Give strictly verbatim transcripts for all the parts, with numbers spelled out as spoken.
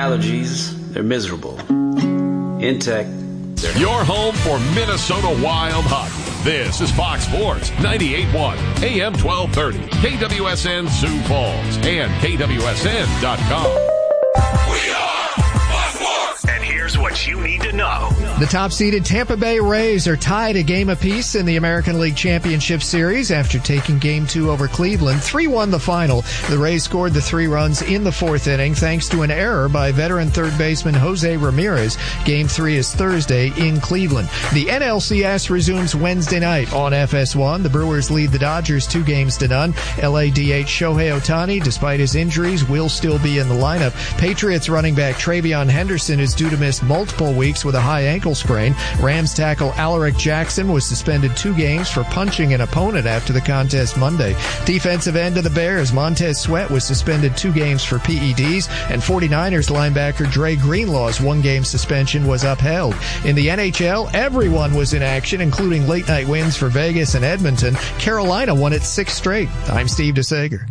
allergies, they're miserable. Intech, they're... Your home for Minnesota Wild hockey. This is Fox Sports ninety-eight point one, A M twelve thirty, K W S N Sioux Falls, and K W S N dot com. We are Fox Sports! And here's what you need to know. The top-seeded Tampa Bay Rays are tied a game apiece in the American League Championship Series after taking Game two over Cleveland. three one the final. The Rays scored the three runs in the fourth inning thanks to an error by veteran third baseman Jose Ramirez. Game three is Thursday in Cleveland. The N L C S resumes Wednesday night on F S one. The Brewers lead the Dodgers two games to none. L A D H Shohei Ohtani, despite his injuries, will still be in the lineup. Patriots running back Travion Henderson is due to miss multiple weeks with a high ankle sprain. Rams tackle Alaric Jackson was suspended two games for punching an opponent after the contest Monday. Defensive end of the Bears, Montez Sweat, was suspended two games for P E Ds, and 49ers linebacker Dre Greenlaw's one-game suspension was upheld. In the N H L, everyone was in action, including late-night wins for Vegas and Edmonton. Carolina won its sixth straight. I'm Steve DeSager.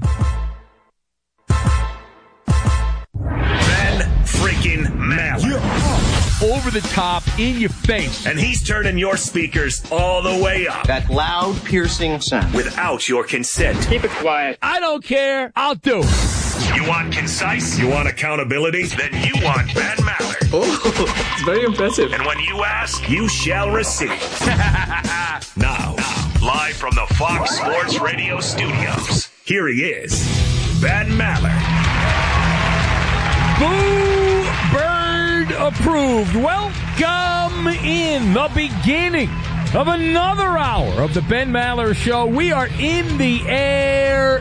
Ben freaking Maller. Yeah. Over the top, in your face. And he's turning your speakers all the way up. That loud, piercing sound. Without your consent. Keep it quiet. I don't care. I'll do it. You want concise? You want accountability? Then you want Ben Maller. Oh, it's very impressive. And when you ask, you shall receive. now, now, live from the Fox Sports Radio studios, here he is, Ben Maller. Boo Bird approved. Welcome in the beginning of another hour of the Ben Maller Show. We are in the air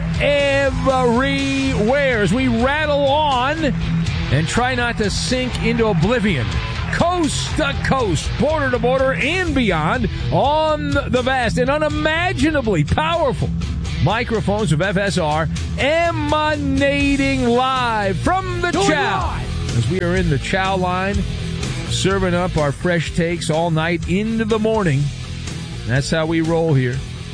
everywhere as we rattle on and try not to sink into oblivion. Coast to coast, border to border, and beyond on the vast and unimaginably powerful microphones of F S R, emanating live from the Chow. As we are in the Chow line, serving up our fresh takes all night into the morning. That's how we roll here.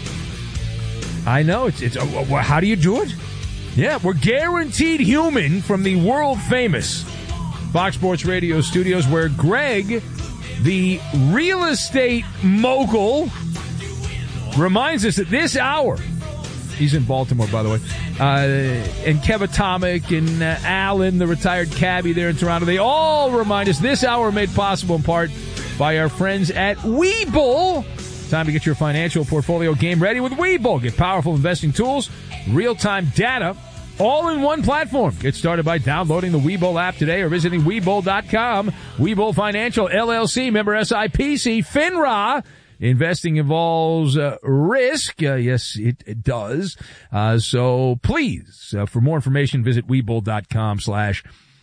I know, it's, it's, uh, how do you do it? Yeah, we're guaranteed human from the world-famous Fox Sports Radio studios, where Greg, the real estate mogul, reminds us that this hour, he's in Baltimore, by the way, uh, and Kevin Atomic and uh, Alan, the retired cabbie there in Toronto, they all remind us this hour made possible in part by our friends at Webull. Time to get your financial portfolio game ready with Webull. Get powerful investing tools, real-time data, all in one platform. Get started by downloading the Webull app today or visiting Webull dot com. Webull Financial, L L C, member S I P C, FINRA. Investing involves uh, risk. Uh, yes, it, it does. Uh, so please, uh, for more information, visit Webull dot com slash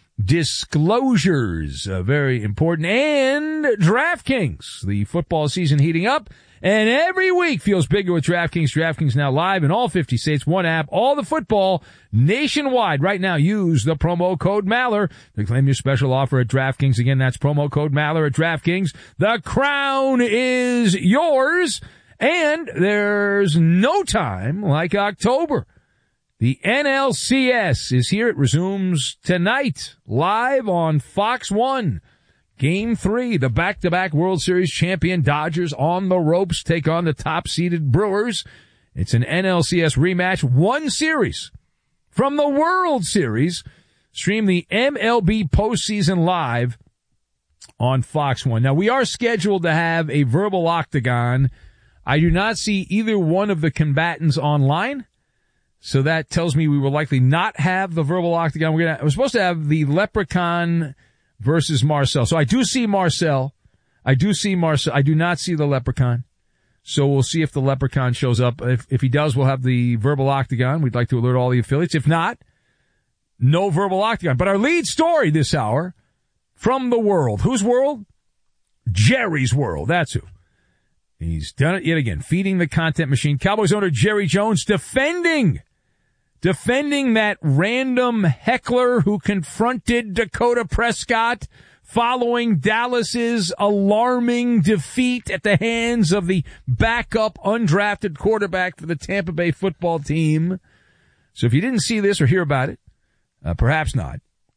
disclosures. Uh, very important. And DraftKings, the football season heating up. And every week feels bigger with DraftKings. DraftKings now live in all fifty states, one app, all the football nationwide. Right now, use the promo code Maller to claim your special offer at DraftKings. Again, that's promo code Maller at DraftKings. The crown is yours. And there's no time like October. The N L C S is here. It resumes tonight, live on Fox one. Game three, the back-to-back World Series champion Dodgers on the ropes take on the top-seeded Brewers. It's an N L C S rematch, one series from the World Series. Stream the M L B postseason live on Fox one. Now, we are scheduled to have a verbal octagon. I do not see either one of the combatants online, so that tells me we will likely not have the verbal octagon. We're gonna, we're supposed to have the Leprechaun versus Marcel. So I do see Marcel. I do see Marcel. I do not see the Leprechaun. So we'll see if the Leprechaun shows up. If, if he does, we'll have the verbal octagon. We'd like to alert all the affiliates. If not, no verbal octagon. But our lead story this hour from the world. Whose world? Jerry's world. That's who. He's done it yet again. Feeding the content machine. Cowboys owner Jerry Jones defending Defending that random heckler who confronted Dakota Prescott following Dallas's alarming defeat at the hands of the backup undrafted quarterback for the Tampa Bay football team. So if you didn't see this or hear about it, uh, perhaps not,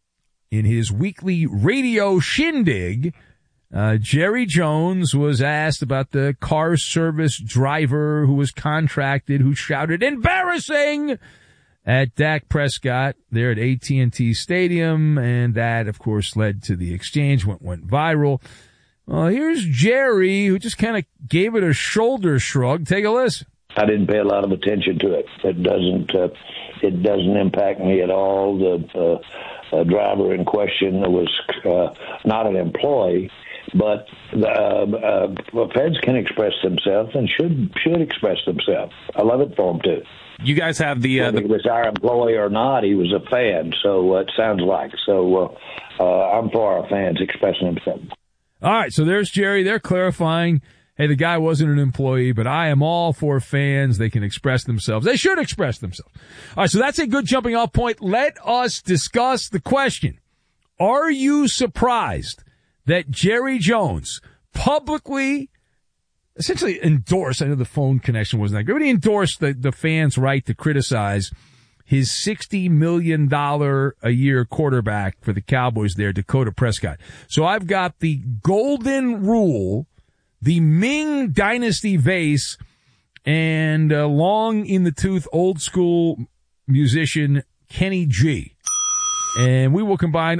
in his weekly radio shindig, uh, Jerry Jones was asked about the car service driver who was contracted, who shouted embarrassing at Dak Prescott there at A T and T Stadium. And that, of course, led to the exchange, went, went viral. Well, here's Jerry, who just kind of gave it a shoulder shrug. Take a listen. I didn't pay a lot of attention to it. It doesn't, uh, it doesn't impact me at all. The uh, uh, driver in question was uh, not an employee, but the uh, uh, feds can express themselves and should should express themselves. I love it for them too. You guys have the, uh, Whether the... he was our employee or not, he was a fan. So uh, it sounds like. So uh, uh, I'm for our fans expressing themselves. All right, so there's Jerry. They're clarifying, hey, the guy wasn't an employee, but I am all for fans. They can express themselves. They should express themselves. All right, so that's a good jumping off point. Let us discuss the question. Are you surprised that Jerry Jones publicly essentially endorsed, I know the phone connection wasn't that good, but he endorsed the, the fans' right to criticize his sixty million dollars a year quarterback for the Cowboys there, Dakota Prescott. So I've got the golden rule, the Ming Dynasty vase, and uh, long in the tooth old school musician Kenny G. And we will combine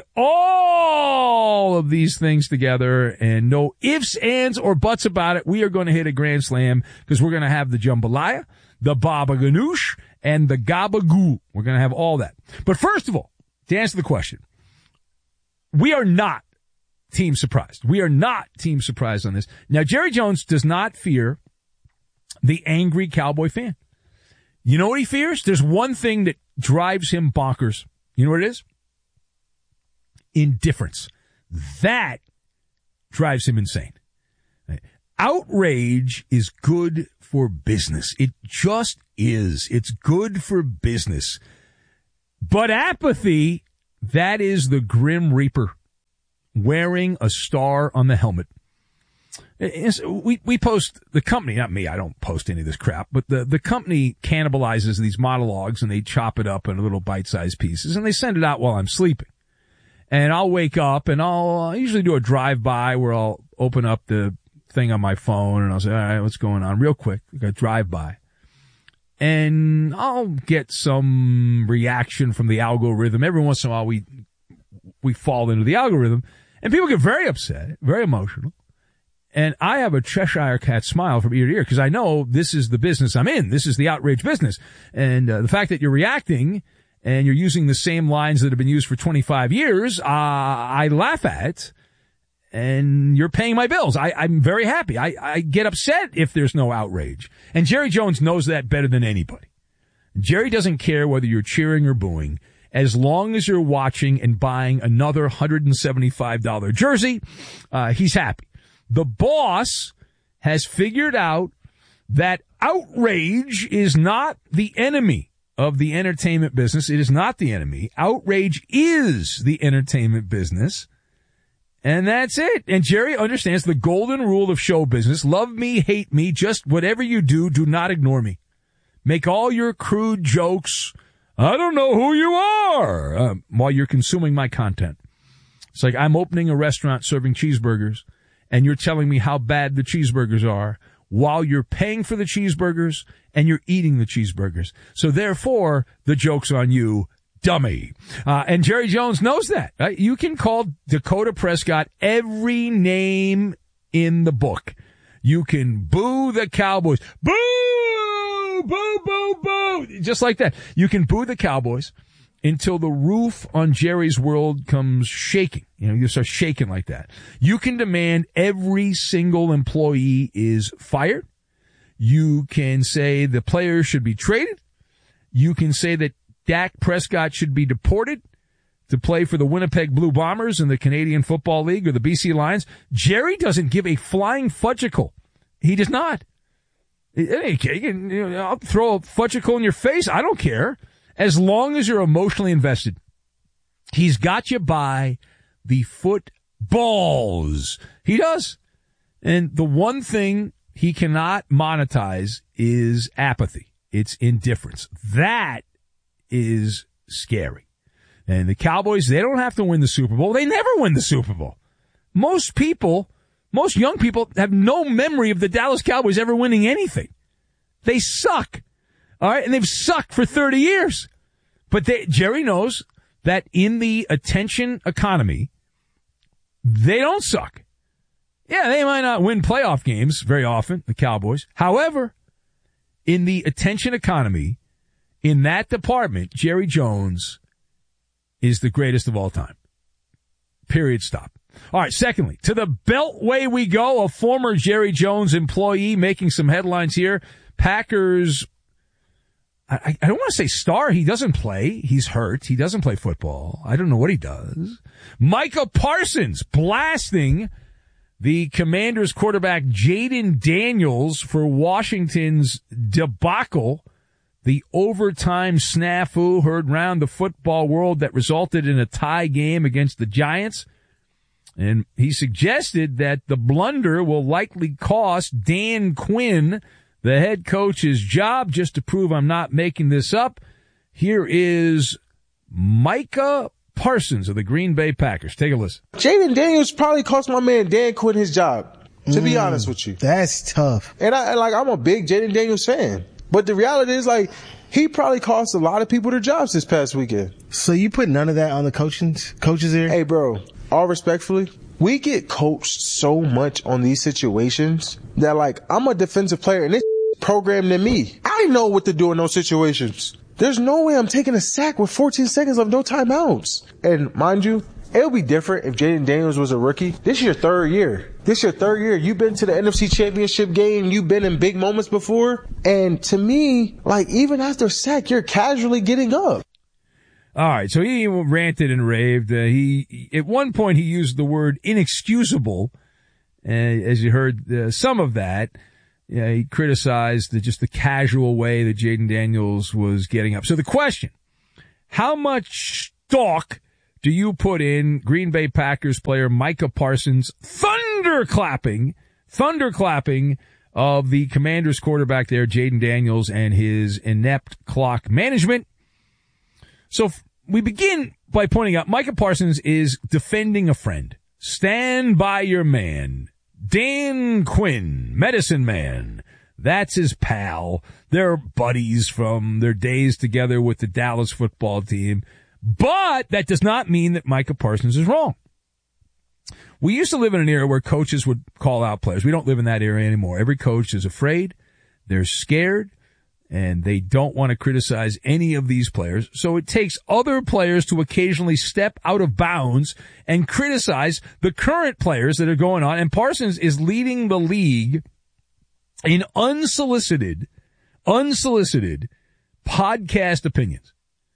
all of these things together, and no ifs, ands, or buts about it. We are going to hit a grand slam because we're going to have the jambalaya, the baba ganoush, and the gabagoo. We're going to have all that. But first of all, to answer the question, we are not team surprised. We are not team surprised on this. Now, Jerry Jones does not fear the angry Cowboy fan. You know what he fears? There's one thing that drives him bonkers. You know what it is? Indifference. That drives him insane. Outrage is good for business. It just is. It's good for business. But apathy, that is the Grim Reaper wearing a star on the helmet. We, we post, the company, not me, I don't post any of this crap, but the, the company cannibalizes these monologues and they chop it up into little bite-sized pieces and they send it out while I'm sleeping. And I'll wake up and I'll, I'll usually do a drive-by where I'll open up the thing on my phone and I'll say, all right, what's going on? Real quick, like a drive-by. And I'll get some reaction from the algorithm. Every once in a while we, we fall into the algorithm and people get very upset, very emotional. And I have a Cheshire cat smile from ear to ear because I know this is the business I'm in. This is the outrage business. And uh, the fact that you're reacting and you're using the same lines that have been used for twenty-five years, uh, I laugh at, and you're paying my bills. I, I'm very happy. I, I get upset if there's no outrage. And Jerry Jones knows that better than anybody. Jerry doesn't care whether you're cheering or booing. As long as you're watching and buying another one hundred seventy-five dollars jersey, uh, he's happy. The boss has figured out that outrage is not the enemy of the entertainment business. It is not the enemy. Outrage is the entertainment business. And that's it. And Jerry understands the golden rule of show business. Love me, hate me, just whatever you do, do not ignore me. Make all your crude jokes. I don't know who you are uh, while you're consuming my content. It's like I'm opening a restaurant serving cheeseburgers and you're telling me how bad the cheeseburgers are while you're paying for the cheeseburgers and you're eating the cheeseburgers. So therefore, the joke's on you, dummy. Uh, and Jerry Jones knows that. Right? You can call Dakota Prescott every name in the book. You can boo the Cowboys. Boo! Boo, boo, boo! Just like that. You can boo the Cowboys until the roof on Jerry's world comes shaking. You know, you start shaking like that. You can demand every single employee is fired. You can say the players should be traded. You can say that Dak Prescott should be deported to play for the Winnipeg Blue Bombers in the Canadian Football League or the B C Lions. Jerry doesn't give a flying fudgicle. He does not. I'll throw a fudgicle in your face. I don't care. As long as you're emotionally invested. He's got you by the footballs. He does. And the one thing he cannot monetize is apathy. It's indifference. That is scary. And the Cowboys, they don't have to win the Super Bowl. They never win the Super Bowl. Most people, most young people have no memory of the Dallas Cowboys ever winning anything. They suck. All right. And they've sucked for thirty years. But they, Jerry knows that in the attention economy, they don't suck. Yeah, they might not win playoff games very often, the Cowboys. However, in the attention economy, in that department, Jerry Jones is the greatest of all time. Period. Stop. All right. Secondly, to the Beltway we go. A former Jerry Jones employee making some headlines here. Packers, I, I don't want to say star. He doesn't play. He's hurt. He doesn't play football. I don't know what he does. Micah Parsons blasting the Commanders quarterback Jaden Daniels for Washington's debacle. The overtime snafu heard round the football world that resulted in a tie game against the Giants. And he suggested that the blunder will likely cost Dan Quinn, the head coach's job. Just to prove I'm not making this up, here is Micah Parsons of the Green Bay Packers. Take a listen. Jaden Daniels probably cost my man Dan Quinn his job, to mm, be honest with you. That's tough. And I like I'm a big Jaden Daniels fan. But the reality is, like, he probably cost a lot of people their jobs this past weekend. So you put none of that on the coaching coaches here? Hey, bro, all respectfully, we get coached so much on these situations that, like, I'm a defensive player and it's programmed in me. I know what to do in those situations. There's no way I'm taking a sack with fourteen seconds of no timeouts. And mind you, it'll be different if Jaden Daniels was a rookie. This is your third year. This is your third year. You've been to the N F C Championship game. You've been in big moments before. And to me, like, even after sack, you're casually getting up. All right. So he ranted and raved. Uh, he, at one point, he used the word inexcusable. Uh, as you heard uh, some of that. Yeah, he criticized the, just the casual way that Jaden Daniels was getting up. So the question, how much stock do you put in Green Bay Packers player Micah Parsons thunderclapping, thunderclapping of the Commanders quarterback there, Jaden Daniels, and his inept clock management? So we begin by pointing out Micah Parsons is defending a friend. Stand by your man. Dan Quinn, medicine man. That's his pal. They're buddies from their days together with the Dallas football team. But that does not mean that Micah Parsons is wrong. We used to live in an era where coaches would call out players. We don't live in that era anymore. Every coach is afraid. They're scared. And they don't want to criticize any of these players. So it takes other players to occasionally step out of bounds and criticize the current players that are going on. And Parsons is leading the league in unsolicited, unsolicited podcast opinions.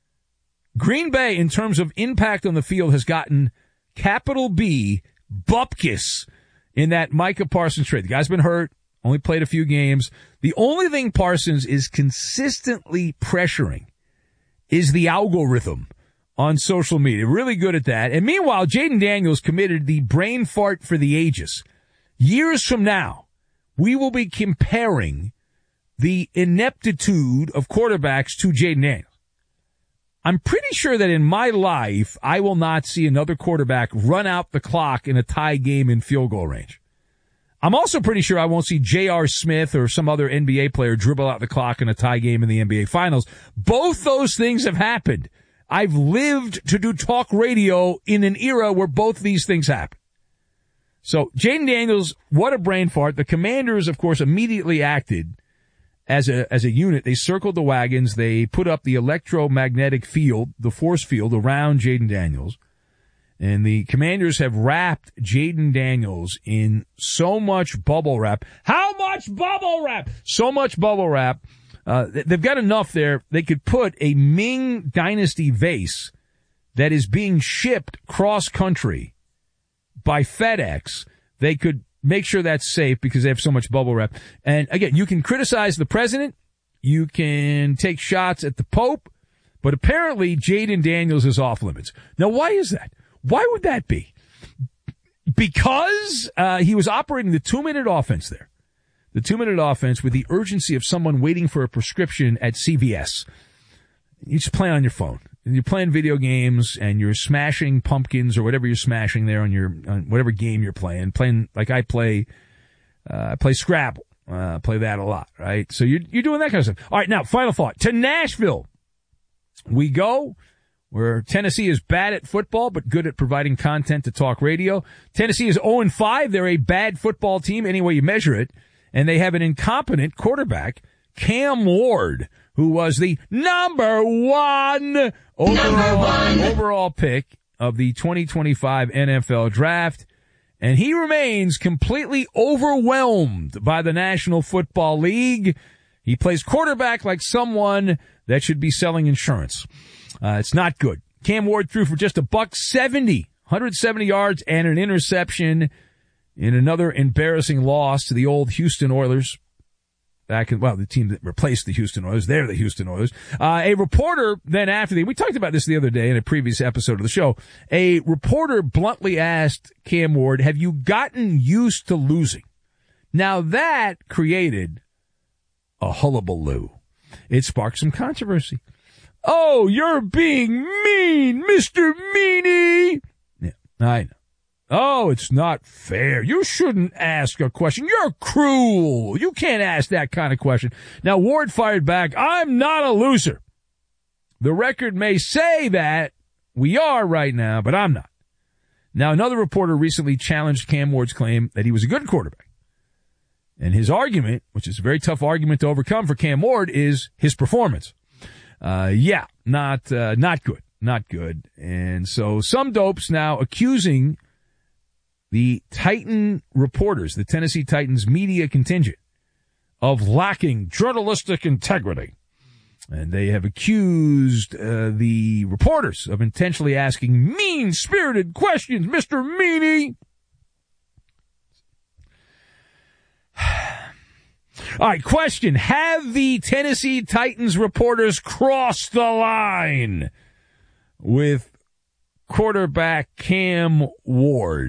Green Bay, in terms of impact on the field, has gotten capital B bupkis in that Micah Parsons trade. The guy's been hurt. Only played a few games. The only thing Parsons is consistently pressuring is the algorithm on social media. Really good at that. And meanwhile, Jaden Daniels committed the brain fart for the ages. Years from now, we will be comparing the ineptitude of quarterbacks to Jaden Daniels. I'm pretty sure that in my life, I will not see another quarterback run out the clock in a tie game in field goal range. I'm also pretty sure I won't see J R. Smith or some other N B A player dribble out the clock in a tie game in the N B A Finals. Both those things have happened. I've lived to do talk radio in an era where both these things happen. So, Jaden Daniels, what a brain fart. The Commanders, of course, immediately acted as a as a unit. They circled the wagons. They put up the electromagnetic field, the force field, around Jaden Daniels. And the Commanders have wrapped Jaden Daniels in so much bubble wrap. How much bubble wrap? So much bubble wrap. Uh, they've got enough there. They could put a Ming Dynasty vase that is being shipped cross-country by FedEx. They could make sure that's safe because they have so much bubble wrap. And again, you can criticize the president. You can take shots at the Pope. But apparently, Jaden Daniels is off limits. Now, why is that? Why would that be? Because uh, he was operating the two-minute offense there. The two-minute offense with the urgency of someone waiting for a prescription at C V S. You just play on your phone. you're playing video games and you're smashing pumpkins or whatever you're smashing there on your on whatever game you're playing. Playing like I play, uh, I play Scrabble. Uh, play that a lot, right? So you're you're doing that kind of stuff. All right, now final thought: to Nashville we go, where Tennessee is bad at football but good at providing content to talk radio. Tennessee is oh and five. They're a bad football team any way you measure it, and they have an incompetent quarterback, Cam Ward, who was the number one overall, number one. overall pick of the twenty twenty-five N F L draft. And he remains completely overwhelmed by the National Football League. He plays quarterback like someone that should be selling insurance. Uh, it's not good. Cam Ward threw for just a buck seventy, one hundred seventy yards and an interception in another embarrassing loss to the old Houston Oilers. Back in, well, the team that replaced the Houston Oilers. They're the Houston Oilers. Uh, a reporter then after the, we talked about this the other day in a previous episode of the show. A reporter bluntly asked Cam Ward, have you gotten used to losing? Now that created a hullabaloo. It sparked some controversy. Oh, you're being mean, Mister Meanie. Yeah, I know. Oh, it's not fair. You shouldn't ask a question. You're cruel. You can't ask that kind of question. Now, Ward fired back, I'm not a loser. The record may say that we are right now, but I'm not. Now, another reporter recently challenged Cam Ward's claim that he was a good quarterback. And his argument, which is a very tough argument to overcome for Cam Ward, is his performance. Uh, yeah, not, uh, not good. Not good. And so some dopes now accusing the Titan reporters, the Tennessee Titans media contingent, of lacking journalistic integrity. And they have accused uh, the reporters of intentionally asking mean-spirited questions, Mister Meanie. All right, question. Have the Tennessee Titans reporters crossed the line with quarterback Cam Ward?